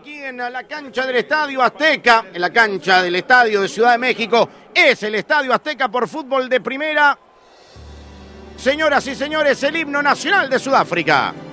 aquí en la cancha del Estadio Azteca, en la cancha del Estadio de Ciudad de México. Es el Estadio Azteca por fútbol de primera. Señoras y señores, el himno nacional de Sudáfrica.